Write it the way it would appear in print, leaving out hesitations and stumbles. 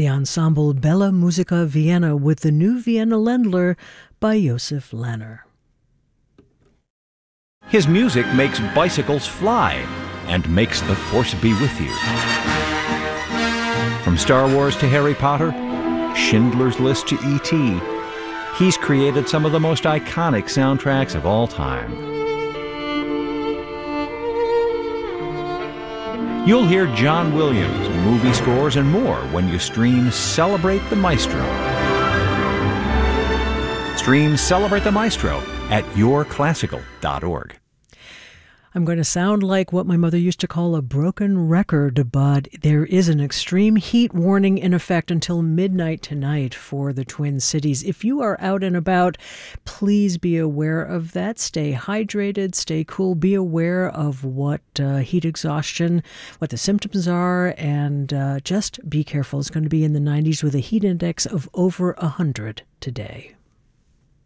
the ensemble Bella Musica Vienna with the new Vienna Ländler by Josef Lanner. His music makes bicycles fly and makes the Force be with you. From Star Wars to Harry Potter, Schindler's List to E.T., he's created some of the most iconic soundtracks of all time. You'll hear John Williams, movie scores, and more when you stream Celebrate the Maestro. Stream Celebrate the Maestro at yourclassical.org. I'm going to sound like what my mother used to call a broken record, but there is an extreme heat warning in effect until midnight tonight for the Twin Cities. If you are out and about, please be aware of that. Stay hydrated, stay cool, be aware of what heat exhaustion, what the symptoms are, and just be careful. It's going to be in the 90s with a heat index of over 100 today.